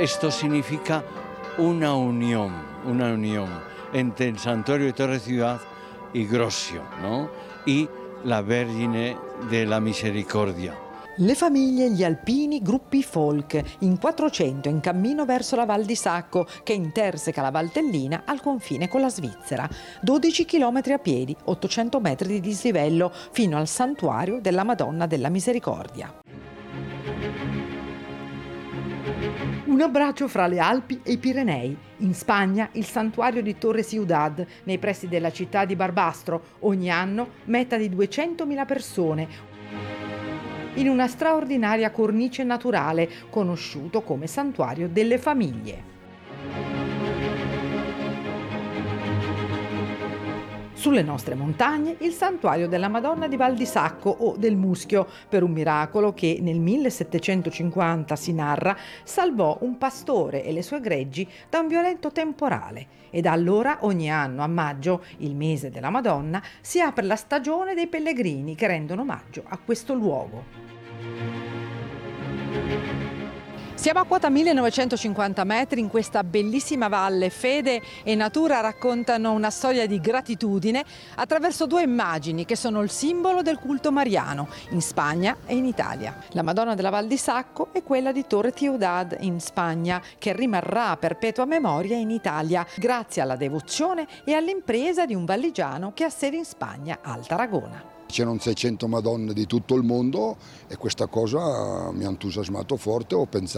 Esto significa una unión entre el santuario de Torre Ciudad y Grosio, ¿no? Y la Vergine della Misericordia. Le famiglie, gli alpini, gruppi folk, in 400 in cammino verso la Val di Sacco che interseca la Valtellina al confine con la Svizzera. 12 chilometri a piedi, 800 metri di dislivello fino al santuario della Madonna della Misericordia. Un abbraccio fra le Alpi e i Pirenei. In Spagna il santuario di Torre Ciudad, nei pressi della città di Barbastro, ogni anno meta di 200.000 persone, in una straordinaria cornice naturale, conosciuto come Santuario delle Famiglie. Sulle nostre montagne il santuario della Madonna di Val di Sacco o del Muschio, per un miracolo che nel 1750, si narra, salvò un pastore e le sue greggi da un violento temporale. E da allora ogni anno a maggio, il mese della Madonna, si apre la stagione dei pellegrini che rendono omaggio a questo luogo. Siamo a quota 1950 metri in questa bellissima valle. Fede e natura raccontano una storia di gratitudine attraverso due immagini che sono il simbolo del culto mariano in Spagna e in Italia. La Madonna della Val di Sacco e quella di Torre Ciudad in Spagna, che rimarrà a perpetua memoria in Italia grazie alla devozione e all'impresa di un valligiano che ha sede in Spagna, al Tarragona. C'erano 600 Madonne di tutto il mondo e questa cosa mi ha entusiasmato forte. Ho pensato